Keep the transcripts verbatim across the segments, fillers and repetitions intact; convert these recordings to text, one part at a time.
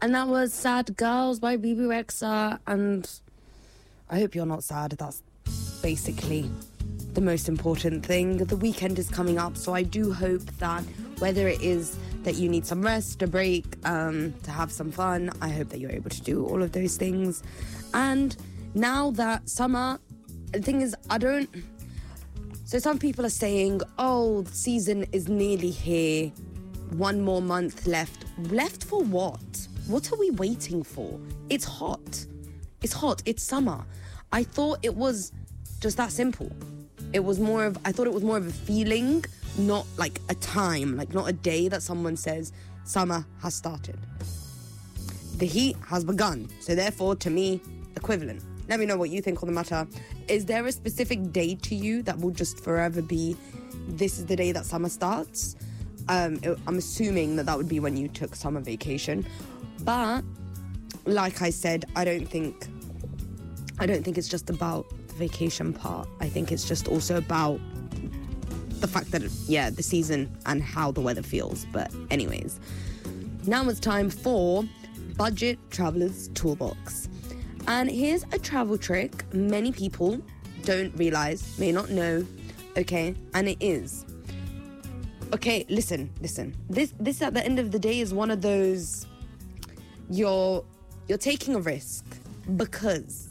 And that was Sad Girls by B B Rexha. And I hope you're not sad. That's basically the most important thing. The weekend is coming up, so I do hope that whether it is that you need some rest, a break, um, to have some fun, I hope that you're able to do all of those things. And now that summer, the thing is, I don't... So some people are saying, oh, the season is nearly here. One more month left. Left for what? What are we waiting for? It's hot. It's hot. It's summer. I thought it was just that simple. It was more of, I thought it was more of a feeling, not like a time, like not a day that someone says summer has started. The heat has begun. So therefore, to me, equivalent. Let me know what you think on the matter. Is there a specific day to you that will just forever be, this is the day that summer starts? Um, I'm assuming that that would be when you took summer vacation. But like I said, I don't think I don't think it's just about the vacation part. I think it's just also about the fact that, yeah, the season and how the weather feels. But anyways, now it's time for Budget Traveller's Toolbox. And here's a travel trick many people don't realise, may not know, okay? And it is. Okay, listen, listen. This this at the end of the day is one of those, you're you're taking a risk, because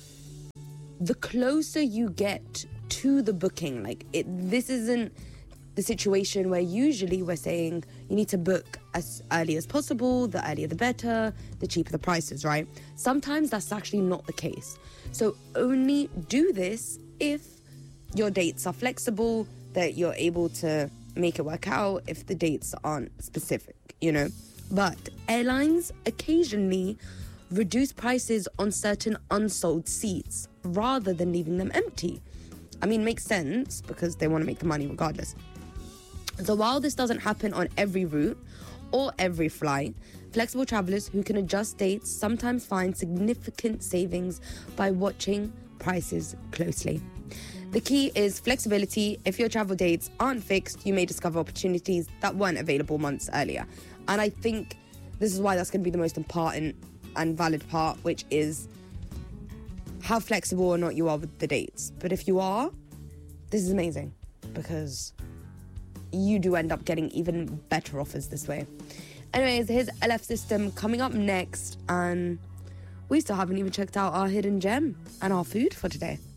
the closer you get to the booking, like it this isn't the situation where usually we're saying you need to book as early as possible, the earlier the better, the cheaper the prices, right? Sometimes that's actually not the case. So only do this if your dates are flexible, that you're able to make it work out if the dates aren't specific, you know. But airlines occasionally reduce prices on certain unsold seats rather than leaving them empty. I mean, makes sense because they want to make the money regardless. So while this doesn't happen on every route or every flight, flexible travelers who can adjust dates sometimes find significant savings by watching prices closely. The key is flexibility. If your travel dates aren't fixed, you may discover opportunities that weren't available months earlier. And I think this is why that's going to be the most important and valid part, which is how flexible or not you are with the dates. But if you are, this is amazing, because you do end up getting even better offers this way. Anyways, here's L F System coming up next, and we still haven't even checked out our hidden gem and our food for today.